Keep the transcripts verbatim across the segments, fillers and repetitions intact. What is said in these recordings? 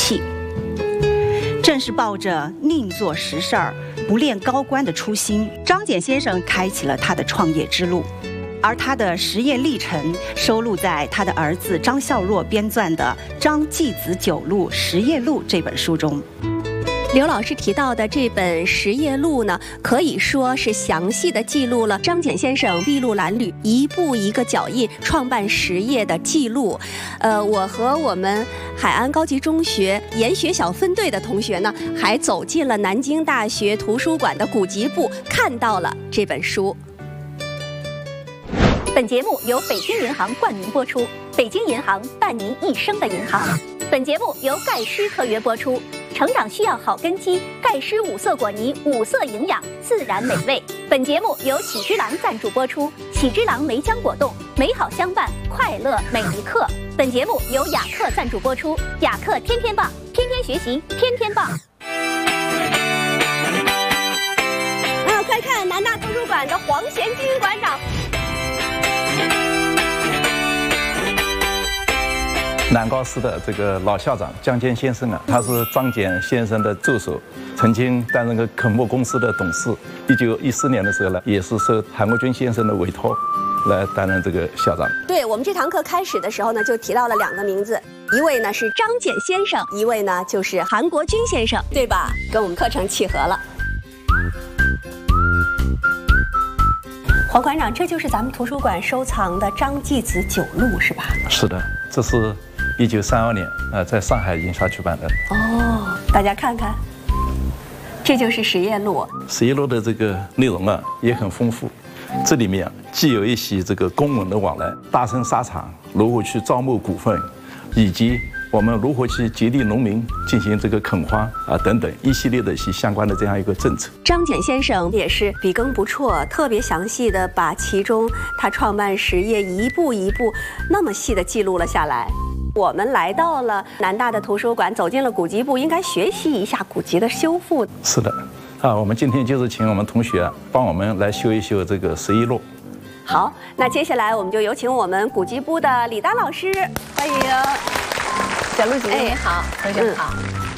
器。正是抱着宁做实事儿、不恋高官的初心，张謇先生开启了他的创业之路。而他的实业历程收录在他的儿子张孝若编撰的《张继子九路实业录》这本书中。 刘老师提到的这本《实业录》呢，可以说是详细的记录了张謇先生筚路蓝缕、一步一个脚印创办实业的记录。呃，我和我们海安高级中学研学小分队的同学呢，还走进了南京大学图书馆的古籍部，看到了这本书。 本节目由北京银行冠名播出，北京银行伴您一生的银行。本节目由钙狮特约播出。成长需要好根基，钙狮五色果泥，五色营养，自然美味。本节目由喜之郎赞助播出，喜之郎梅浆果冻，美好相伴，快乐每一刻。本节目由雅克赞助播出，雅克天天棒，天天学习，天天棒。 啊，快看南大图书馆的黄贤金馆长。 南高师的这个老校长江坚先生啊，他是张謇先生的助手，曾经担任过肯墨公司的董事。一九一四年的时候呢，也是受韩国军先生的委托来担任这个校长。 对，我们这堂课开始的时候呢，就提到了两个名字，一位呢是张謇先生，一位呢就是韩国军先生，对吧？跟我们课程契合了。黄馆长，这就是咱们图书馆收藏的张继子九路，是吧？ 是的，这是一九三二年，呃，在上海印刷出版的。 哦，大家看看，这就是实业录。 实业录的这个内容啊，也很丰富。这里面啊，既有一些这个公文的往来，大生沙场如何去招募股份，以及我们如何去激励农民进行这个垦荒啊等等一系列的一些相关的这样一个政策。 张謇先生也是笔耕不辍，特别详细的把其中他创办实业一步一步那么细的记录了下来。我们来到了南大的图书馆，走进了古籍部，应该学习一下古籍的修复。 是的，啊，我们今天就是请我们同学帮我们来修一修这个实业录。 好，那接下来我们就有请我们古籍部的李丹老师，欢迎。 小陆姐姐你好，同学好。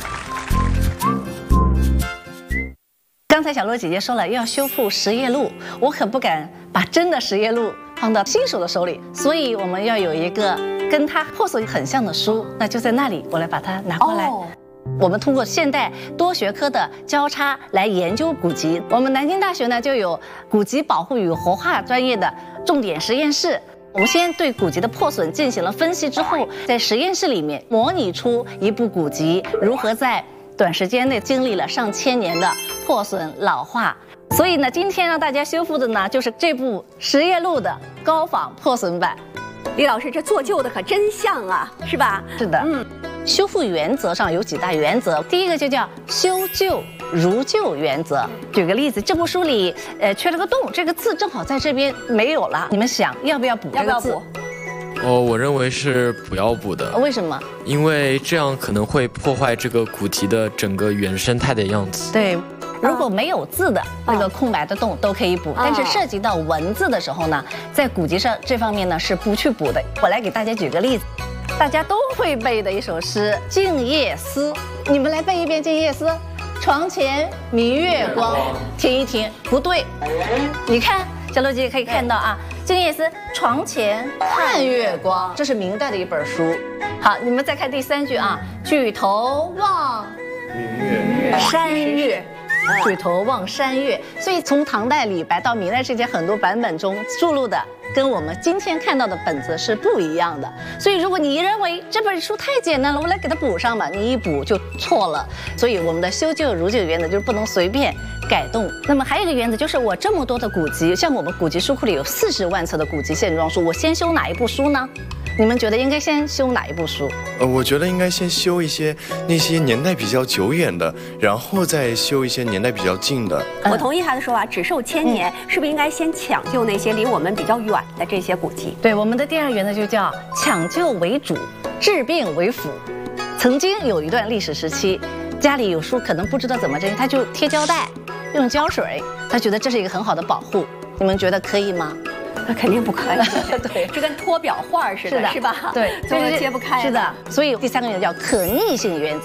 刚才小陆姐姐说了要修复实业录，我可不敢把真的实业录放到新手的手里，所以我们要有一个跟它破损很像的书，那就在那里，我来把它拿过来。哦，我们通过现代多学科的交叉来研究古籍。我们南京大学呢就有古籍保护与活化专业的重点实验室。我们先对古籍的破损进行了分析之后，在实验室里面模拟出一部古籍如何在短时间内经历了上千年的破损老化。所以呢，今天让大家修复的呢，就是这部实业录的高仿破损版。 李老师，这做旧的可真像啊，是吧？ 是的，嗯。修复原则上有几大原则，第一个就叫修旧如旧原则。举个例子，这部书里呃缺了个洞，这个字正好在这边没有了，你们想要不要补这个字？ 要不要补？ 哦，我认为是不要补的。 为什么？ 因为这样可能会破坏这个古籍的整个原生态的样子。 对。如果没有字的那个空白的洞都可以补， 哦， 但是涉及到文字的时候呢，在古籍上这方面呢是不去补的。我来给大家举个例子，大家都会背的一首诗《静夜思》，你们来背一遍《静夜思》。床前明月光，听一听，不对，你看小陆姐姐可以看到啊，《静夜思》床前看月光，这是明代的一本书。好，你们再看第三句啊，举头望山月。举头望山月，所以从唐代李白到明代之间很多版本中注录的跟我们今天看到的本子是不一样的。所以如果你认为这本书太简单了，我来给它补上吧，你一补就错了。所以我们的修旧如旧原则就是不能随便改动。那么还有一个原则就是我这么多的古籍，像我们古籍书库里有四十万册的古籍线装书，我先修哪一部书呢？你们觉得应该先修哪一部书？ 呃，我觉得应该先修一些那些年代比较久远的，然后再修一些年代比较近的。 我同意他的说法，只寿千年，嗯、是不是应该先抢救那些离我们比较远的这些古籍？ 对，我们的第二原则就叫抢救为主，治病为辅。曾经有一段历史时期，家里有书可能不知道怎么这些，他就贴胶带，用胶水，他觉得这是一个很好的保护。你们觉得可以吗？ 那肯定不可以， 对， 这跟托裱画似的，是吧？ 对， 就是揭不开。 是的，所以第三个原则叫可逆性原则。